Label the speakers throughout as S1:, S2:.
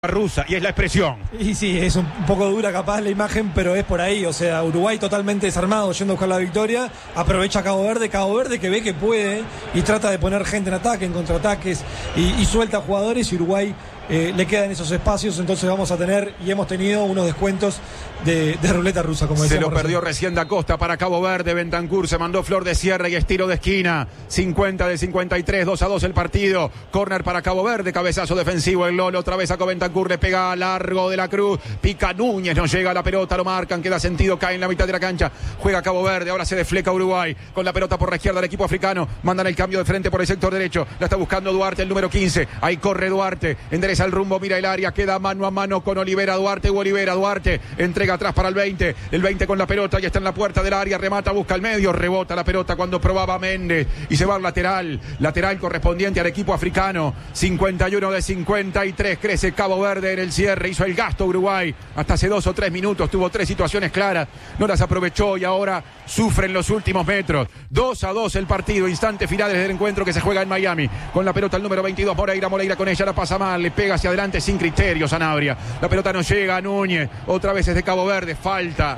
S1: rusa, y es la expresión.
S2: Y sí, es un poco dura capaz la imagen, pero es por ahí. O sea, Uruguay totalmente desarmado, yendo a buscar la victoria. Aprovecha Cabo Verde que ve que puede y trata de poner gente en ataque, en contraataques y suelta jugadores, y Uruguay le quedan esos espacios. Entonces vamos a tener y hemos tenido unos descuentos de ruleta rusa, como decíamos.
S1: Se lo perdió recién Da Costa para Cabo Verde. Bentancur se mandó flor de sierra y estilo de esquina. 50 de 53, 2-2 el partido. Córner para Cabo Verde, cabezazo defensivo el Lolo, otra vez sacó Bentancur, le pega largo de la Cruz, pica Núñez, no llega a la pelota, lo marcan, queda sentido, cae en la mitad de la cancha, juega Cabo Verde, ahora se desfleca Uruguay, con la pelota por la izquierda el equipo africano, mandan el cambio de frente por el sector derecho, la está buscando Duarte, el número 15, ahí corre Duarte, endereza el rumbo, mira el área, queda mano a mano con Olivera, Duarte, entrega atrás para el 20 con la pelota, ya está en la puerta del área, remata, busca el medio, rebota la pelota cuando probaba Méndez, y se va al lateral correspondiente al equipo africano. 51 de 53, crece Cabo Verde en el cierre, hizo el gasto Uruguay, hasta hace 2 o 3 minutos, tuvo 3 situaciones claras, no las aprovechó y ahora sufre en los últimos metros. 2-2 el partido, instantes finales del encuentro que se juega en Miami, con la pelota el número 22, Moreira con ella, la pasa mal, le pega hacia adelante sin criterio Sanabria, la pelota no llega a Núñez, otra vez es de Cabo Verde, falta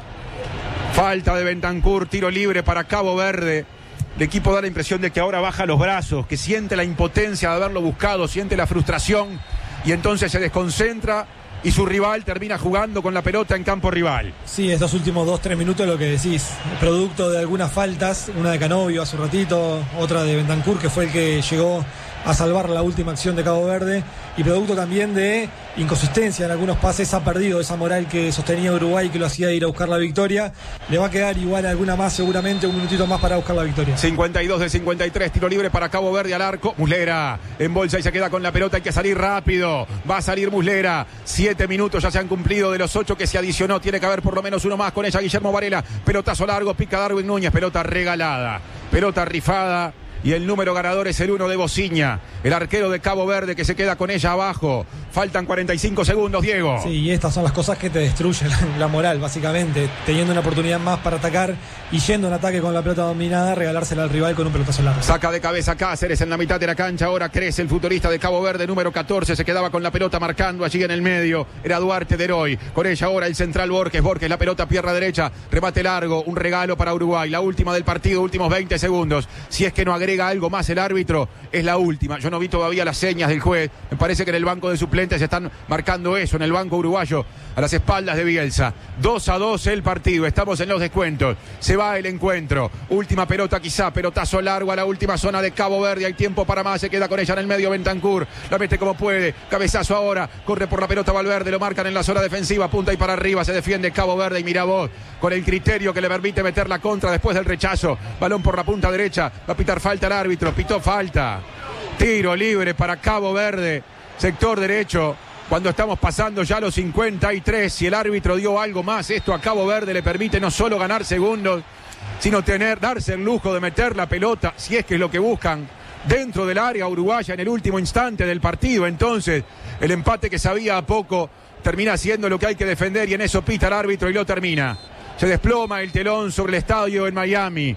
S1: de Bentancur, tiro libre para Cabo Verde. El equipo da la impresión de que ahora baja los brazos, que siente la impotencia de haberlo buscado, siente la frustración y entonces se desconcentra y su rival termina jugando con la pelota en campo rival.
S2: Sí, estos últimos 2-3 minutos lo que decís, producto de algunas faltas, una de Canovio hace un ratito, otra de Bentancur que fue el que llegó a salvar la última acción de Cabo Verde, y producto también de inconsistencia en algunos pases, ha perdido esa moral que sostenía Uruguay, que lo hacía ir a buscar la victoria. Le va a quedar igual alguna más seguramente, un minutito más para buscar la victoria.
S1: 52 de 53, tiro libre para Cabo Verde al arco, Muslera en bolsa y se queda con la pelota, hay que salir rápido, va a salir Muslera, 7 minutos ya se han cumplido de los 8 que se adicionó, tiene que haber por lo menos uno más, con ella Guillermo Varela, pelotazo largo, pica Darwin Núñez, pelota regalada, pelota rifada. Y el número ganador es el 1 de Bociña, el arquero de Cabo Verde que se queda con ella abajo. Faltan 45 segundos, Diego.
S2: Sí, y estas son las cosas que te destruyen la moral, básicamente. Teniendo una oportunidad más para atacar y yendo en ataque con la pelota dominada, regalársela al rival con un pelotazo largo.
S1: Saca de cabeza Cáceres en la mitad de la cancha. Ahora crece el futbolista de Cabo Verde, número 14. Se quedaba con la pelota marcando allí en el medio. Era Duarte de Heroy. Con ella ahora el central Borges, la pelota pierna derecha. Remate largo, un regalo para Uruguay. La última del partido, últimos 20 segundos. Si es que no agrega algo más el árbitro, es la última. Yo no vi todavía las señas del juez. Me parece que en el banco de suplentes se están marcando eso, en el banco uruguayo, a las espaldas de Bielsa. 2-2 el partido, estamos en los descuentos. Se va el encuentro. Última pelota quizá, pelotazo largo a la última zona de Cabo Verde. Hay tiempo para más, se queda con ella en el medio Bentancur. La mete como puede, cabezazo ahora, corre por la pelota Valverde, lo marcan en la zona defensiva, punta y para arriba, se defiende Cabo Verde y mira vos, con el criterio que le permite meter la contra después del rechazo. Balón por la punta derecha, va a pitar falta el árbitro, pitó falta. Tiro libre para Cabo Verde, sector derecho. Cuando estamos pasando ya los 53, si el árbitro dio algo más, esto a Cabo Verde le permite no solo ganar segundos, sino darse el lujo de meter la pelota, si es que es lo que buscan, dentro del área uruguaya en el último instante del partido. Entonces, el empate que sabía a poco termina siendo lo que hay que defender, y en eso pita el árbitro y lo termina. Se desploma el telón sobre el estadio en Miami.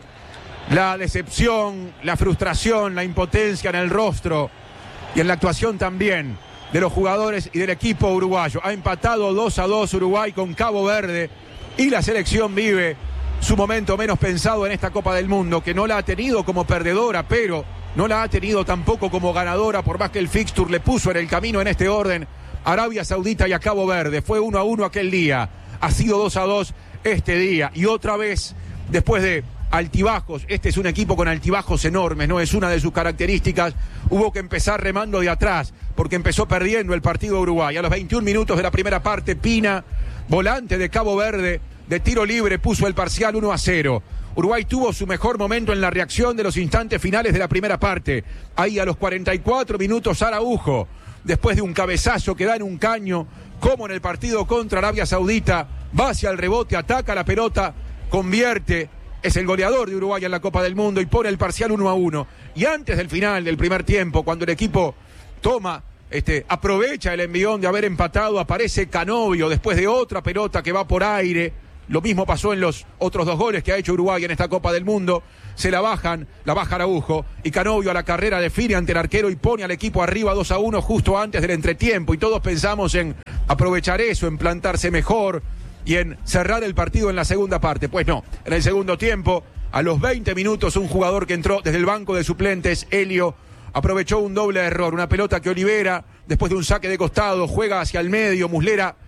S1: La decepción, la frustración, la impotencia en el rostro y en la actuación también de los jugadores y del equipo uruguayo. Ha empatado 2-2 Uruguay con Cabo Verde, y la selección vive su momento menos pensado en esta Copa del Mundo, que no la ha tenido como perdedora, pero no la ha tenido tampoco como ganadora, por más que el fixture le puso en el camino en este orden Arabia Saudita y a Cabo Verde. Fue 1-1 aquel día, ha sido 2-2 este día, y otra vez, después de altibajos, este es un equipo con altibajos enormes, no es una de sus características, hubo que empezar remando de atrás, porque empezó perdiendo el partido Uruguay. A los 21 minutos de la primera parte, Pina, volante de Cabo Verde, de tiro libre, puso el parcial 1-0. Uruguay tuvo su mejor momento en la reacción de los instantes finales de la primera parte. Ahí a los 44 minutos Araujo, después de un cabezazo que da en un caño, como en el partido contra Arabia Saudita, va hacia el rebote, ataca la pelota, convierte. Es el goleador de Uruguay en la Copa del Mundo y pone el parcial 1-1. Y antes del final del primer tiempo, cuando el equipo aprovecha el envión de haber empatado, aparece Canovio después de otra pelota que va por aire, Lo mismo pasó en los otros 2 goles que ha hecho Uruguay en esta Copa del Mundo. Se la baja Araujo y Canovio a la carrera define ante el arquero y pone al equipo arriba 2-1 justo antes del entretiempo. Y todos pensamos en aprovechar eso, en plantarse mejor y en cerrar el partido en la segunda parte. Pues no, en el segundo tiempo, a los 20 minutos, un jugador que entró desde el banco de suplentes, Helio, aprovechó un doble error. Una pelota que Olivera, después de un saque de costado, juega hacia el medio. Muslera